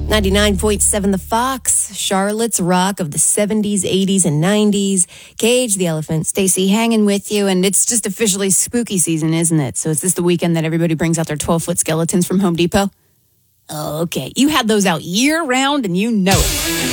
99.7 The Fox, Charlotte's Rock of the 70s, 80s, and 90s. Cage the Elephant. Stacey, hanging with you, and it's just officially spooky season, isn't it? So is this the weekend that everybody brings out their 12-foot skeletons from Home Depot? Okay, you had those out year-round, and you know it.